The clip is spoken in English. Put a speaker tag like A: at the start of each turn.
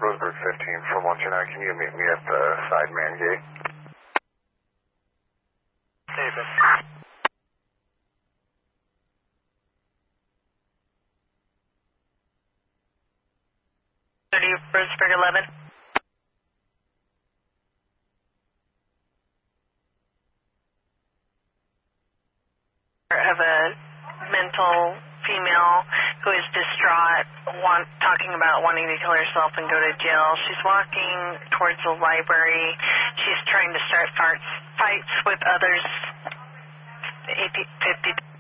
A: Roseburg 15 from 129. Can you meet me at the side man gate?
B: David.
C: Roseburg 11. Of a mental female who is distraught, talking about wanting to kill herself and go to jail. She's walking towards the library. She's trying to start fights with others. 50